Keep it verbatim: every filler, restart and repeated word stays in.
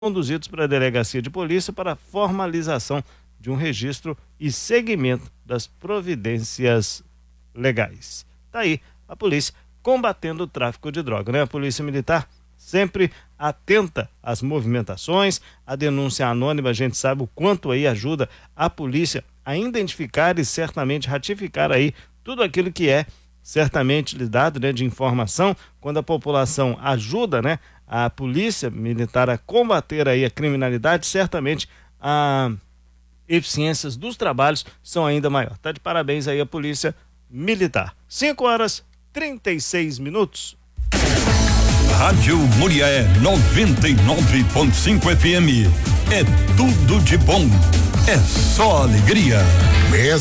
conduzidos para a delegacia de polícia para formalização de um registro e seguimento das providências legais. Tá aí a polícia combatendo o tráfico de droga, né? A polícia militar sempre atenta às movimentações, a denúncia anônima, a gente sabe o quanto aí ajuda a polícia a identificar e certamente ratificar aí tudo aquilo que é certamente lhe dado, né, de informação, quando a população ajuda, né, a polícia militar a combater aí a criminalidade, certamente a eficiências dos trabalhos são ainda maior. Tá de parabéns aí a polícia militar. cinco horas trinta e seis minutos. Rádio Muriaé noventa e nove ponto cinco F M. É tudo de bom. É só alegria.